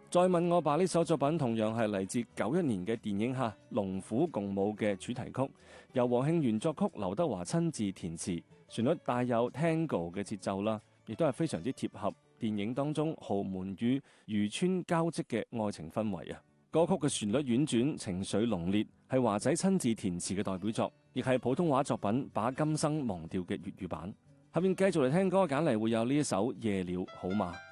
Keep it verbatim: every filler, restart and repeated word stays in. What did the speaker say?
再問我吧呢首作品同樣係嚟自九一年嘅電影下《龍虎共舞》嘅主題曲，由黃慶元作曲，劉德華親自填詞，旋律帶有 Tango 嘅節奏啦，亦都係非常之貼合電影當中豪門與漁村交織嘅愛情氛圍啊！歌曲嘅旋律婉轉，情緒濃烈，係華仔親自填詞嘅代表作，亦係普通話作品《把今生忘掉》嘅粵語版。下面繼續嚟聽歌，揀嚟會有呢一首《夜了好嗎》。